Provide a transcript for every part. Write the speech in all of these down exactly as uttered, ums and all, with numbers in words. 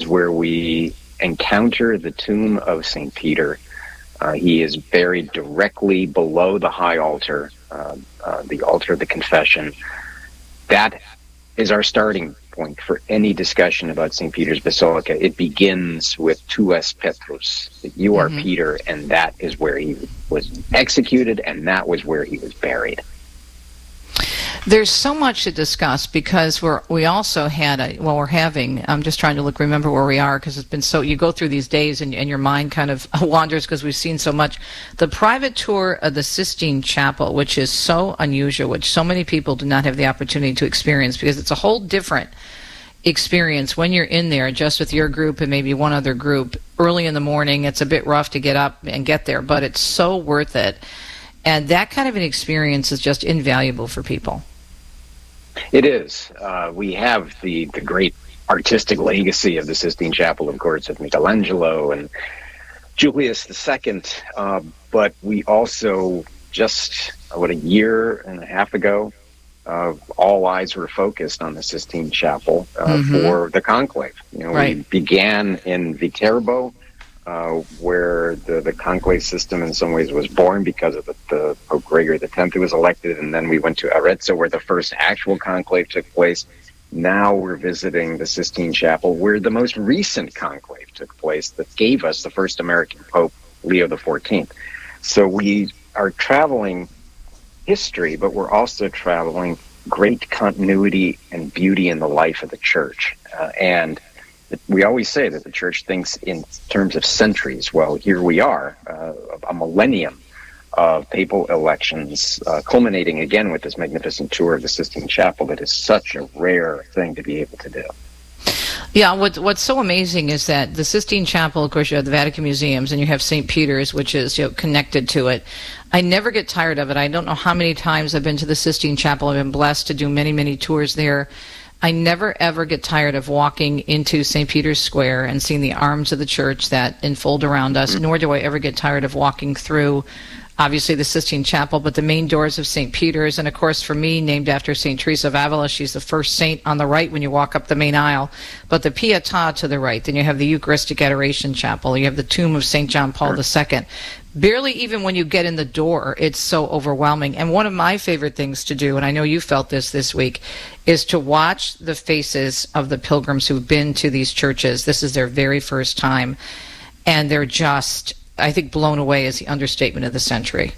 where we encounter the tomb of Saint Peter. Uh, he is buried directly below the high altar, uh, uh, the altar of the confession. That is our starting point for any discussion about Saint Peter's Basilica. It begins with tu es Petrus, that you are mm-hmm. Peter, and that is where he was executed, and that was where he was buried. There's so much to discuss because we're we also had a well we're having I'm just trying to look remember where we are because it's been so you go through these days and, and your mind kind of wanders because we've seen so much. The private tour of the Sistine Chapel, which is so unusual, which so many people do not have the opportunity to experience because it's a whole different experience when you're in there just with your group and maybe one other group early in the morning. It's a bit rough to get up and get there, but it's so worth it. And that kind of an experience is just invaluable for people. It is. Uh, we have the, the great artistic legacy of the Sistine Chapel, of course, of Michelangelo and Julius the Second. Uh, but we also just, what, a year and a half ago, uh, all eyes were focused on the Sistine Chapel uh, mm-hmm. for the conclave. You know, right. We began in Viterbo, Uh, where the, the conclave system in some ways was born because of the, the Pope Gregory the Tenth who was elected, and then we went to Arezzo where the first actual conclave took place. Now we're visiting the Sistine Chapel where the most recent conclave took place that gave us the first American Pope, Leo the Fourteenth. So we are traveling history, but we're also traveling great continuity and beauty in the life of the Church. Uh, and we always say that the Church thinks in terms of centuries. Well, here we are, uh, a millennium of papal elections, uh, culminating again with this magnificent tour of the Sistine Chapel that is such a rare thing to be able to do. Yeah, what, what's so amazing is that the Sistine Chapel, of course, you have the Vatican Museums, and you have Saint Peter's, which is you know, connected to it. I never get tired of it. I don't know how many times I've been to the Sistine Chapel. I've been blessed to do many, many tours there. I never, ever get tired of walking into Saint Peter's Square and seeing the arms of the Church that enfold around us, nor do I ever get tired of walking through, obviously, the Sistine Chapel, but the main doors of Saint Peter's, and, of course, for me, named after Saint Teresa of Avila. She's the first saint on the right when you walk up the main aisle, but the Pietà to the right. Then you have the Eucharistic Adoration Chapel. You have the tomb of Saint John Paul the Second. Barely even when you get in the door, it's so overwhelming. And one of my favorite things to do, and I know you felt this this week, is to watch the faces of the pilgrims who've been to these churches. This is their very first time, and they're just, I think, blown away is the understatement of the century.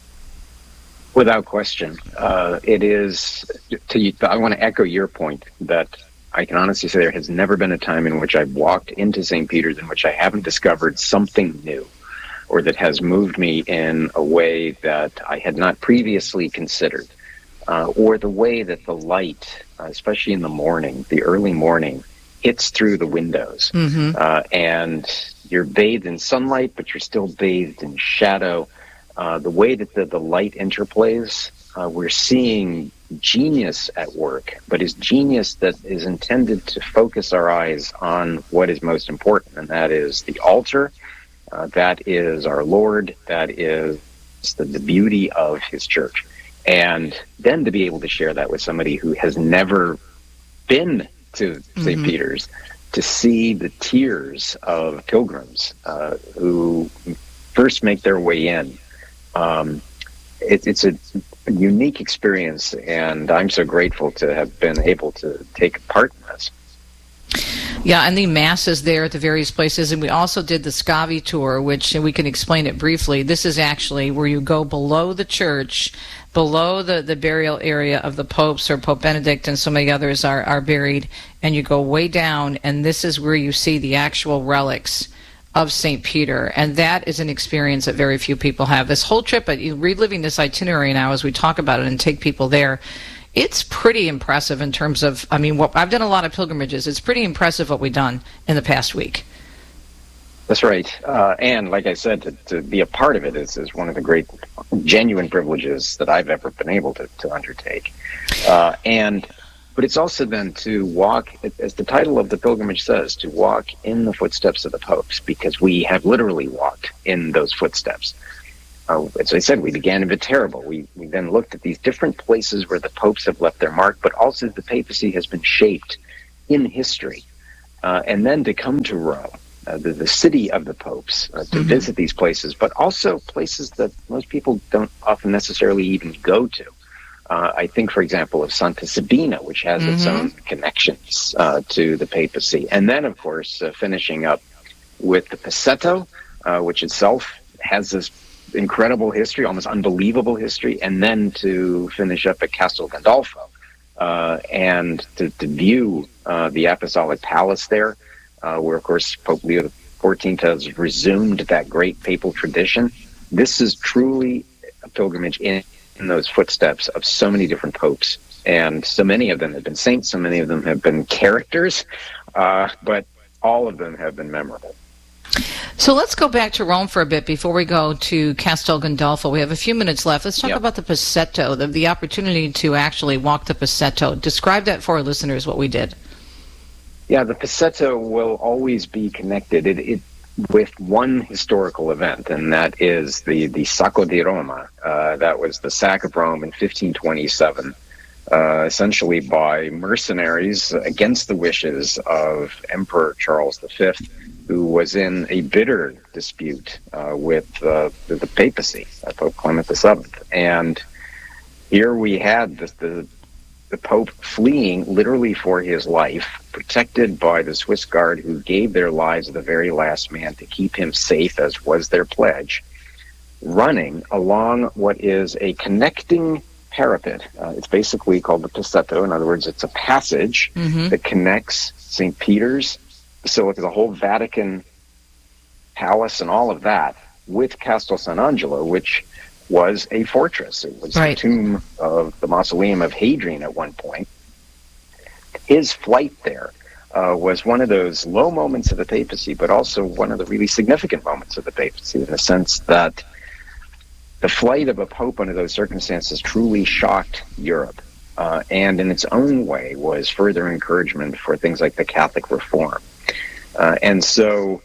Without question. Uh, it is, to, I want to echo your point that I can honestly say there has never been a time in which I've walked into Saint Peter's in which I haven't discovered something new, or that has moved me in a way that I had not previously considered, uh, or the way that the light, uh, especially in the morning, the early morning, hits through the windows. Mm-hmm. Uh, and you're bathed in sunlight, but you're still bathed in shadow. Uh, the way that the, the light interplays, uh, we're seeing genius at work, but it's genius that is intended to focus our eyes on what is most important, and that is the altar. Uh, that is our Lord. That is the, the beauty of his church. And then to be able to share that with somebody who has never been to mm-hmm. Saint Peter's, to see the tears of pilgrims uh, who first make their way in. Um, it, it's a, a unique experience, and I'm so grateful to have been able to take part in this. Yeah, and the masses there at the various places, and we also did the Scavi tour, which we can explain it briefly. This is actually where you go below the church, below the, the burial area of the popes, or Pope Benedict and so many others are, are buried, and you go way down, and this is where you see the actual relics of Saint Peter, and that is an experience that very few people have. This whole trip, reliving this itinerary now as we talk about it and take people there, it's pretty impressive in terms of, I mean, what, I've done a lot of pilgrimages. It's pretty impressive what we've done in the past week. That's right. Uh, and like I said, to, to be a part of it is, is one of the great genuine privileges that I've ever been able to, to undertake. Uh, and But it's also then to walk, as the title of the pilgrimage says, to walk in the footsteps of the popes, because we have literally walked in those footsteps. Uh, as I said, we began in Viterbo. We, we then looked at these different places where the popes have left their mark, but also the papacy has been shaped in history. uh, and then to come to Rome, uh, the, the city of the popes, uh, to Mm-hmm. visit these places, but also places that most people don't often necessarily even go to. Uh, I think, for example, of Santa Sabina, which has its Mm-hmm. own connections uh, to the papacy. And then, of course, uh, finishing up with the Paceto, uh, which itself has this incredible history, almost unbelievable history, and then to finish up at Castel Gandolfo uh, and to, to view uh, the Apostolic Palace there, uh, where, of course, Pope Leo the fourteenth has resumed that great papal tradition. This is truly a pilgrimage in in those footsteps of so many different popes, and so many of them have been saints, so many of them have been characters, uh, but all of them have been memorable. So let's go back to Rome for a bit before we go to Castel Gandolfo. We have a few minutes left. Let's talk Yep. about the Paceto, the, the opportunity to actually walk the Paceto. Describe that for our listeners, what we did. Yeah, the Paceto will always be connected it, it, with one historical event, and that is the, the Sacco di Roma. Uh, that was the sack of Rome in fifteen twenty-seven, uh, essentially by mercenaries against the wishes of Emperor Charles the Fifth, who was in a bitter dispute uh, with uh, the, the papacy, uh, Pope Clement the Seventh. And here we had the, the the Pope fleeing literally for his life, protected by the Swiss Guard, who gave their lives to the very last man to keep him safe, as was their pledge, running along what is a connecting parapet. Uh, it's basically called the Paceto. In other words, it's a passage Mm-hmm. that connects Saint Peter's Basilica, the whole Vatican Palace and all of that, with Castel San Angelo, which was a fortress. It was Right. the tomb of the mausoleum of Hadrian at one point. His flight there uh, was one of those low moments of the papacy, but also one of the really significant moments of the papacy, in the sense that the flight of a pope under those circumstances truly shocked Europe, uh, and in its own way was further encouragement for things like the Catholic reform. Uh, and so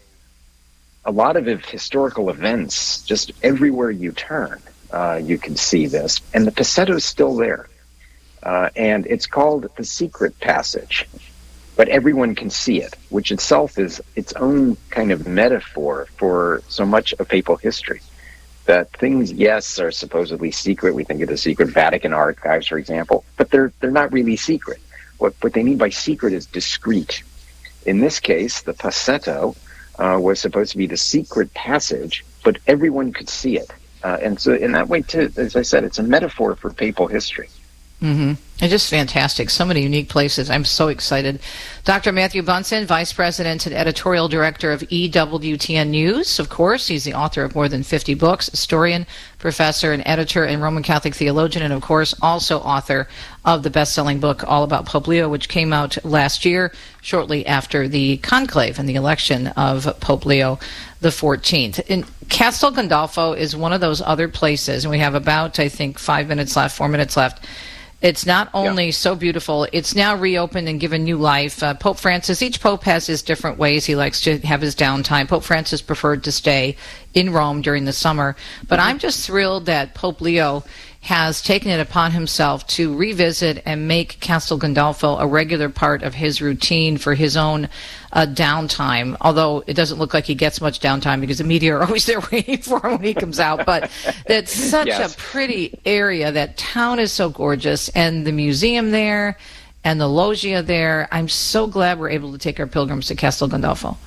a lot of historical events, just everywhere you turn, uh, you can see this. And the Paceto is still there. Uh, and it's called the Secret Passage. But everyone can see it, which itself is its own kind of metaphor for so much of papal history. That things, yes, are supposedly secret. We think of the secret Vatican archives, for example, but they're they're not really secret. What what they mean by secret is discreet. In this case, the Paceto uh, was supposed to be the secret passage, but everyone could see it. Uh, and so in that way, too, as I said, it's a metaphor for papal history. Mm-hmm. It's just fantastic. So many unique places. I'm so excited. Doctor Matthew Bunson, Vice President and Editorial Director of E W T N News. Of course, he's the author of more than fifty books, historian, professor, and editor, and Roman Catholic theologian, and of course, also author of the best-selling book All About Pope Leo, which came out last year, shortly after the conclave and the election of Pope Leo the fourteenth. And Castel Gandolfo is one of those other places, and we have about, I think, five minutes left, four minutes left. It's not only Yeah. so beautiful, it's now reopened and given new life. Uh, Pope Francis, each pope has his different ways he likes to have his downtime. Pope Francis preferred to stay in Rome during the summer. But I'm just thrilled that Pope Leo has taken it upon himself to revisit and make Castel Gandolfo a regular part of his routine for his own uh, downtime, although it doesn't look like he gets much downtime because the media are always there waiting for him when he comes out. But it's such Yes. a pretty area. That town is so gorgeous, and the museum there and the loggia there. I'm so glad we're able to take our pilgrims to Castel Gandolfo.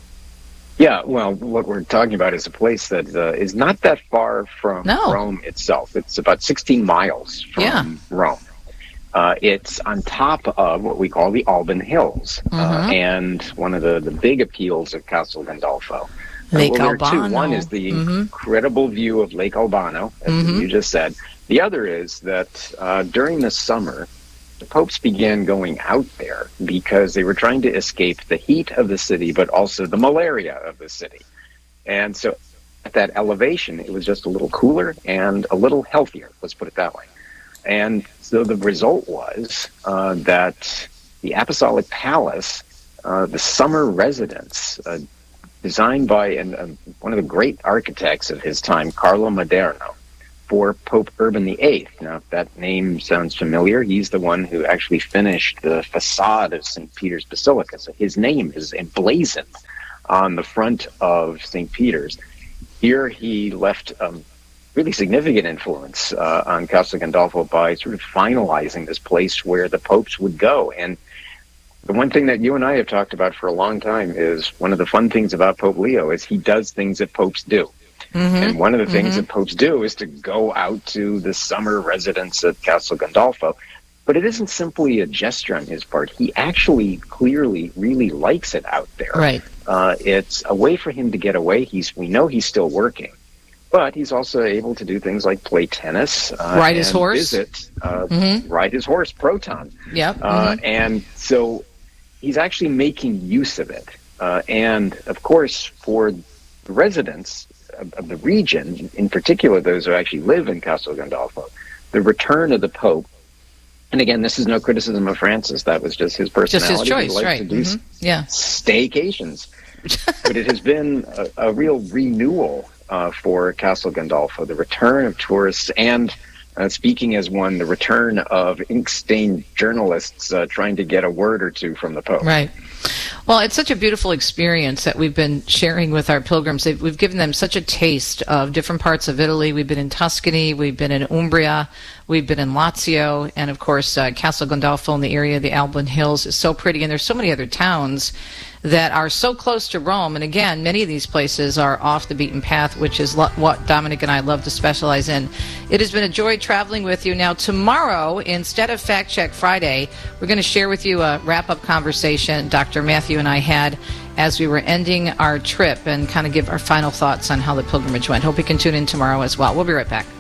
Yeah, well, what we're talking about is a place that uh, is not that far from No. Rome itself. It's about sixteen miles from Yeah. Rome. Uh, it's on top of what we call the Alban Hills. Uh, Mhm. and one of the, the big appeals of Castel Gandolfo. Lake well, there are two. Albano. One is the Mhm. incredible view of Lake Albano, as Mhm. you just said. The other is that uh, during the summer, the popes began going out there because they were trying to escape the heat of the city, but also the malaria of the city. And so at that elevation, it was just a little cooler and a little healthier, let's put it that way. And so the result was uh, that the Apostolic Palace, uh, the summer residence, uh, designed by an, uh, one of the great architects of his time, Carlo Maderno, for Pope Urban the Eighth. Now, if that name sounds familiar, he's the one who actually finished the facade of Saint Peter's Basilica. So his name is emblazoned on the front of Saint Peter's. Here he left um, really significant influence uh, on Castel Gandolfo by sort of finalizing this place where the popes would go. And the one thing that you and I have talked about for a long time is one of the fun things about Pope Leo is he does things that popes do. Mm-hmm. And one of the things mm-hmm. that popes do is to go out to the summer residence at Castel Gandolfo. But it isn't simply a gesture on his part. He actually clearly really likes it out there. Right. Uh, it's a way for him to get away. He's we know he's still working, but he's also able to do things like play tennis, uh, ride his horse, visit, uh, mm-hmm. ride his horse, Proton. Yep. Uh, mm-hmm. And so he's actually making use of it. Uh, and of course, for the residents of, of the region, in particular those who actually live in Castel Gandolfo, the return of the Pope. And again, this is no criticism of Francis. That was just his personality. Just his choice, he liked right? to do mm-hmm. Yeah. staycations. But it has been a, a real renewal uh, for Castel Gandolfo, the return of tourists, and uh, speaking as one, the return of ink-stained journalists uh, trying to get a word or two from the Pope. Right. Well, it's such a beautiful experience that we've been sharing with our pilgrims. We've given them such a taste of different parts of Italy. We've been in Tuscany, we've been in Umbria, we've been in Lazio, and of course, uh, Castel Gandolfo in the area of the Alban Hills is so pretty, and there's so many other towns that are so close to Rome. And again, many of these places are off the beaten path, which is lo- what Dominic and I love to specialize in. It has been a joy traveling with you. Now, tomorrow, instead of Fact Check Friday, we're going to share with you a wrap-up conversation Doctor Matthew and I had as we were ending our trip and kind of give our final thoughts on how the pilgrimage went. Hope you can tune in tomorrow as well. We'll be right back.